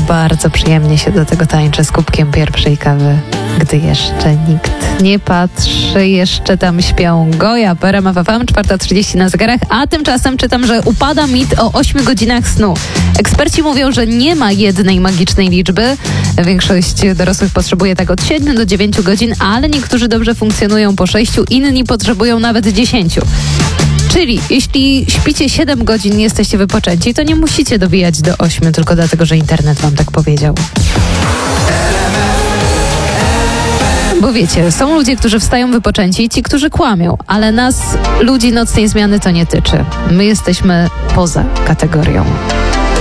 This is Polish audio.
Bardzo przyjemnie się do tego tańczy z kubkiem pierwszej kawy, gdy jeszcze nikt nie patrzy, jeszcze tam śpią Goja, RMF FM, 4:30 na zegarach, a tymczasem czytam, że upada mit o 8 godzinach snu. Eksperci mówią, że nie ma jednej magicznej liczby. Większość dorosłych potrzebuje tak od 7 do 9 godzin, ale niektórzy dobrze funkcjonują po 6, inni potrzebują nawet 10. Czyli jeśli śpicie 7 godzin i jesteście wypoczęci, to nie musicie dobijać do 8 tylko dlatego, że internet wam tak powiedział. Bo wiecie, są ludzie, którzy wstają wypoczęci i ci, którzy kłamią, ale nas, ludzi nocnej zmiany, to nie tyczy. My jesteśmy poza kategorią.